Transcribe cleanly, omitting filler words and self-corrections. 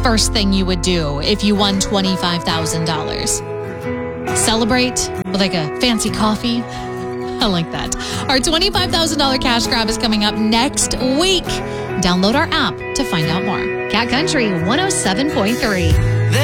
first thing you would do if you won $25,000? Celebrate with like a fancy coffee? I like that. Our $25,000 cash grab is coming up next week. Download our app to find out more. Cat Country 107.3.